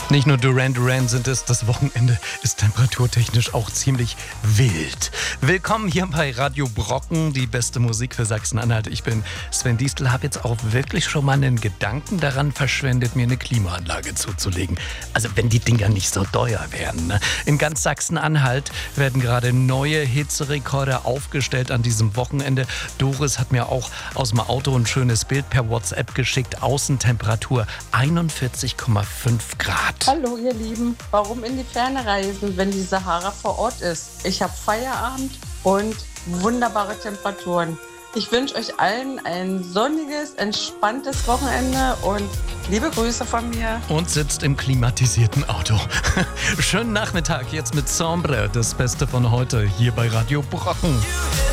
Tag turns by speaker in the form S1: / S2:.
S1: Nicht nur Duran Duran sind es, das Wochenende ist temperaturtechnisch auch ziemlich wild. Willkommen hier bei Radio Brocken, die beste Musik für Sachsen-Anhalt. Ich bin Sven Diestel, habe jetzt auch wirklich schon mal einen Gedanken daran verschwendet, mir eine Klimaanlage zuzulegen. Also wenn die Dinger nicht so teuer wären. Ne? In ganz Sachsen-Anhalt werden gerade neue Hitzerekorde aufgestellt an diesem Wochenende. Doris hat mir auch aus dem Auto ein schönes Bild per WhatsApp geschickt. Außentemperatur 41,5 Grad.
S2: Hallo ihr Lieben, warum in die Ferne reisen, wenn die Sahara vor Ort ist? Ich habe Feierabend und wunderbare Temperaturen. Ich wünsche euch allen ein sonniges, entspanntes Wochenende und liebe Grüße von mir.
S1: Und sitzt im klimatisierten Auto. Schönen Nachmittag jetzt mit Sombre, das Beste von heute hier bei Radio Brocken.